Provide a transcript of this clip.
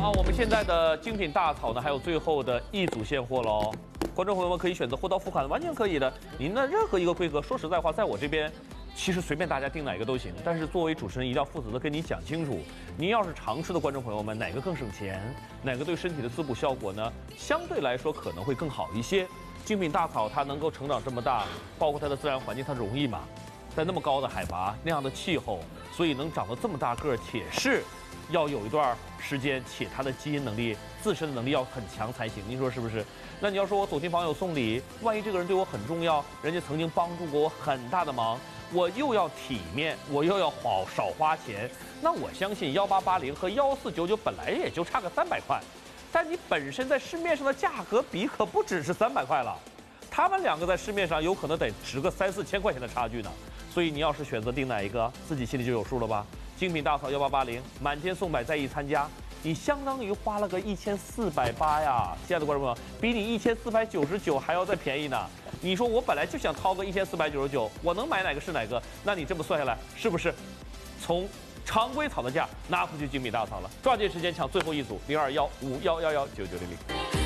好，我们现在的精品大草呢，还有最后的一组现货喽。观众朋友们可以选择货到付款，完全可以的。您的任何一个规格，说实在话，在我这边，其实随便大家定哪个都行。但是作为主持人，一定要负责的跟你讲清楚。您要是常吃的观众朋友们，哪个更省钱，哪个对身体的滋补效果呢，相对来说可能会更好一些。精品大草它能够成长这么大，包括它的自然环境，它容易吗？在那么高的海拔，那样的气候，所以能长得这么大个儿，且是要有一段时间，且它的基因能力、自身的能力要很强才行。您说是不是？那你要说我走亲访友送礼，万一这个人对我很重要，人家曾经帮助过我很大的忙，我又要体面，我又要少花钱，那我相信1880和1499本来也就差个300块，但你本身在市面上的价格比可不只是300块了，他们两个在市面上有可能得值个3、4千块钱的差距呢。所以你要是选择定哪一个，自己心里就有数了吧？精品大草1880，满千送百再一参加，你相当于花了个1480呀！亲爱的观众朋友，比你1499还要再便宜呢。你说我本来就想掏个1499，我能买哪个是哪个？那你这么算下来，是不是从常规草的价拿回去精品大草了？抓紧时间抢最后一组0215111990。